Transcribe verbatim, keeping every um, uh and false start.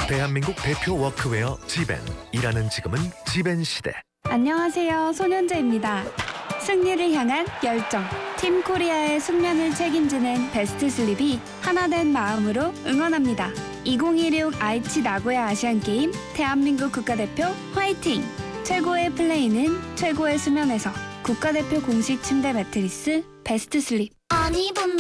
대한민국 대표 워크웨어 지벤. 일하는 지금은 지벤 시대. 안녕하세요. 손현재입니다. 승리를 향한 열정. 팀 코리아의 숙면을 책임지는 베스트 슬립이 하나된 마음으로 응원합니다. 이천십육 아이치 나고야 아시안게임 대한민국 국가대표 화이팅! 최고의 플레이는 최고의 수면에서. 국가대표 공식 침대 매트리스 베스트 슬립.